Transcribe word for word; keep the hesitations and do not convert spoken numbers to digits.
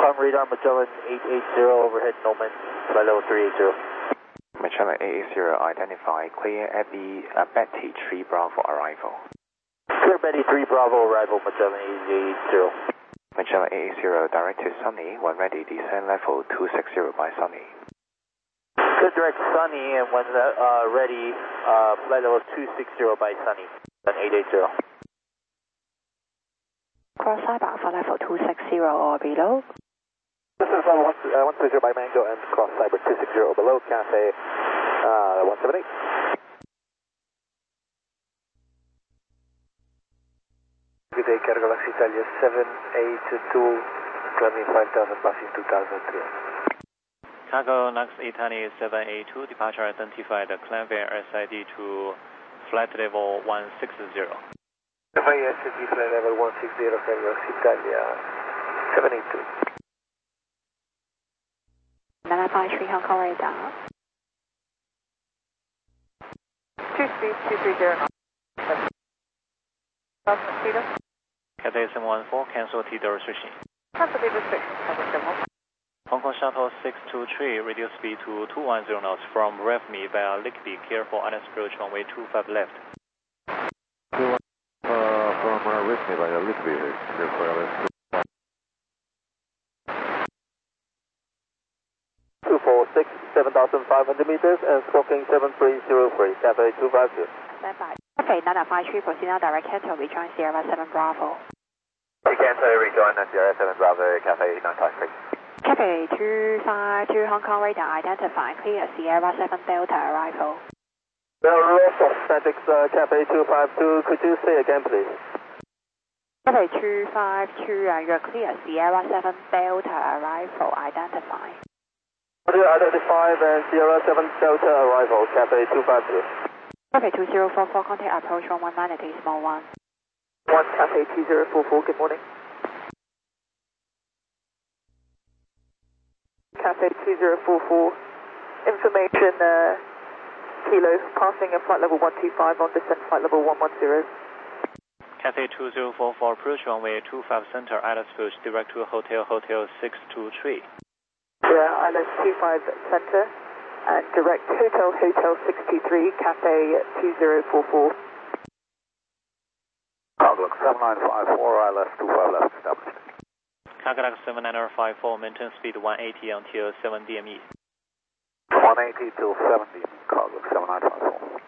on radar Magellan eight eight zero overhead Noman, flight level three eight zero. Magellan eight eight zero identified, clear at the uh, Betty three Bravo arrival. Clear Betty three Bravo arrival, Magellan eight eight zero. Magellan eight eight zero direct to Sunny, when ready descend level two six zero by Sunny. Clear direct Sunny and when uh, ready, uh, flight level two six zero by Sunny, eight eight zero. Cross Cyber for level two six zero or below. This is level one three zero by Mango and cross Cyber two six zero below, Cathay uh, one seven eight. Good day, Cargo Galaxy Italia seven eight two, climbing five thousand, passing two thousand three. Cargo Galaxy Italia seven eight two, departure identified, climb via S I D to flight level one six zero. F I S D flight level one six zero, Cargo Galaxy Italia seven eight two. nine five three Hong Kong radar. two three two three zero. Cathay seven one four, cancel T D restriction. Cancel T D restriction, Hong Kong Shuttle six two three, reduce speed to two one zero knots from Revme via Lickby, clear for island approach runway two five left. Uh, from uh, Revme via Lickby, clear for island. two four six, seven thousand five hundred meters and stroking seven three zero three, Cathay two five two. Stand by. Okay, nine five three, proceed now direct to rejoin Sierra seven Bravo. You can say rejoin at Sierra seven Bravo, Cathay nine five three. Cathay two five two Hong Kong radar identified, clear Sierra seven Delta arrival. The loss of statics, uh, Cathay two five two, could you say again please? Cathay two five two, uh, you're clear Sierra seven Delta arrival identified. Identified and Sierra seven Delta arrival, Cathay two five two. Cathay two zero four four, contact approach from one ninety, small one. one Cathay two zero four four, good morning. Cathay two zero four four, information uh, Kilo, passing at flight level one two five on descent flight level one one zero. Cathay two zero four four, approach runway two five center, island approach direct to Hotel Hotel six two three. Yeah, island two five center and direct Hotel Hotel six two three, Cathay two zero four four. Outlook seven nine five four, I L S two five left established. Cargo seven nine five four, maintain speed one eighty until seven D M E. one eighty till seven D M E, Cargo seven nine five four.